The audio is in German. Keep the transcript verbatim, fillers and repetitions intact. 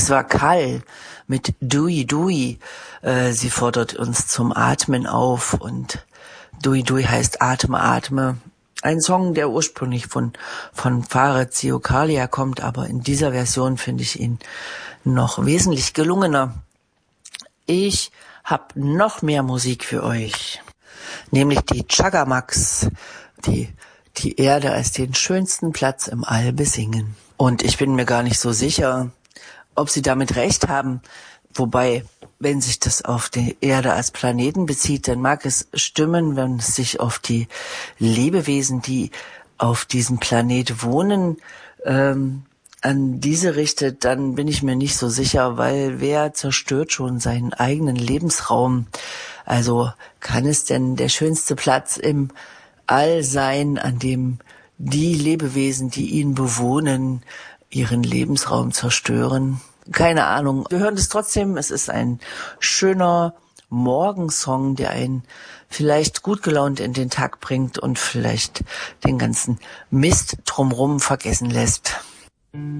Das war Kall mit Dui Dui. Äh, sie fordert uns zum Atmen auf und Dui Dui heißt Atme, Atme. Ein Song, der ursprünglich von von Farid Ziokalia kommt, aber in dieser Version finde ich ihn noch wesentlich gelungener. Ich habe noch mehr Musik für euch, nämlich die Chagamax, die die Erde als den schönsten Platz im All besingen. Und ich bin mir gar nicht so sicher, ob sie damit recht haben. Wobei, wenn sich das auf die Erde als Planeten bezieht, dann mag es stimmen, wenn es sich auf die Lebewesen, die auf diesem Planet wohnen, ähm, an diese richtet, dann bin ich mir nicht so sicher, weil wer zerstört schon seinen eigenen Lebensraum? Also kann es denn der schönste Platz im All sein, an dem die Lebewesen, die ihn bewohnen, ihren Lebensraum zerstören? Keine Ahnung. Wir hören es trotzdem. Es ist ein schöner Morgensong, der einen vielleicht gut gelaunt in den Tag bringt und vielleicht den ganzen Mist drumherum vergessen lässt.